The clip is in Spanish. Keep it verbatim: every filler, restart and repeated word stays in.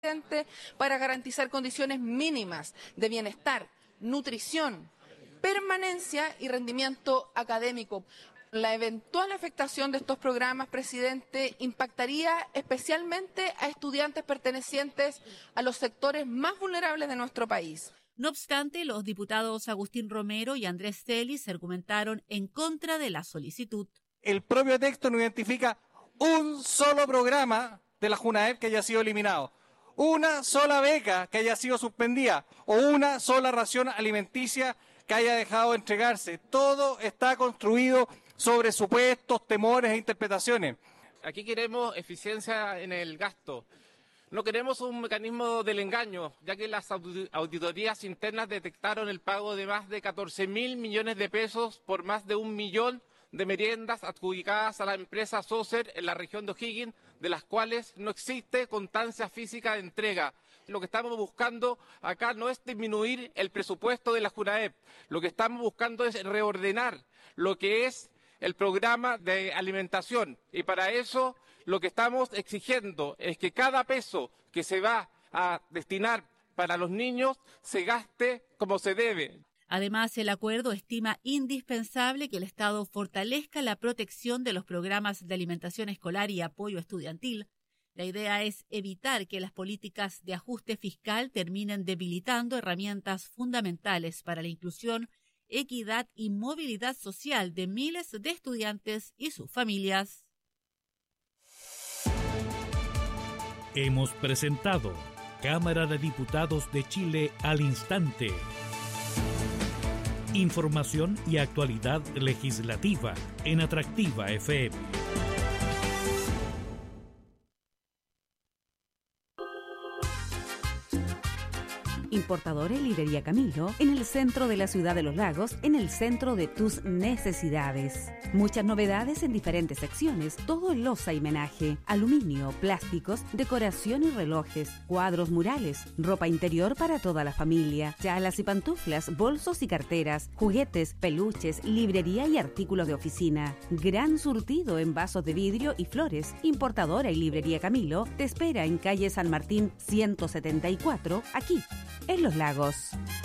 para garantizar condiciones mínimas de bienestar, nutrición, permanencia y rendimiento académico. La eventual afectación de estos programas, presidente, impactaría especialmente a estudiantes pertenecientes a los sectores más vulnerables de nuestro país. No obstante, los diputados Agustín Romero y Andrés Celis argumentaron en contra de la solicitud. El propio texto no identifica un solo programa de la JUNAEP que haya sido eliminado, una sola beca que haya sido suspendida o una sola ración alimenticia que haya dejado de entregarse. Todo está construido sobre supuestos, temores e interpretaciones. Aquí queremos eficiencia en el gasto. No queremos un mecanismo del engaño, ya que las auditorías internas detectaron el pago de más de catorce mil millones de pesos por más de un millón de meriendas adjudicadas a la empresa Socer en la región de O'Higgins, de las cuales no existe constancia física de entrega. Lo que estamos buscando acá no es disminuir el presupuesto de la JUNAEP, lo que estamos buscando es reordenar lo que es el programa de alimentación, y para eso lo que estamos exigiendo es que cada peso que se va a destinar para los niños se gaste como se debe. Además, el acuerdo estima indispensable que el Estado fortalezca la protección de los programas de alimentación escolar y apoyo estudiantil. La idea es evitar que las políticas de ajuste fiscal terminen debilitando herramientas fundamentales para la inclusión, equidad y movilidad social de miles de estudiantes y sus familias. Hemos presentado Cámara de Diputados de Chile al instante. Información y actualidad legislativa en Atractiva F M. Importadores Librería Camilo, en el centro de la ciudad de Los Lagos, en el centro de tus necesidades. Muchas novedades en diferentes secciones, todo en loza y menaje, aluminio, plásticos, decoración y relojes, cuadros murales, ropa interior para toda la familia, chalas y pantuflas, bolsos y carteras, juguetes, peluches, librería y artículos de oficina. Gran surtido en vasos de vidrio y flores. Importadora y Librería Camilo te espera en calle San Martín ciento setenta y cuatro, aquí, en Los Lagos.